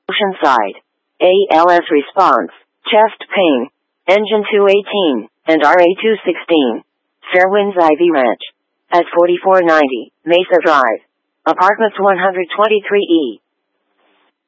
Oceanside. ALS response, chest pain, engine 218, and RA 216. Fairwinds Ivy Ranch. At 4490, Mesa Drive. Apartments 123E.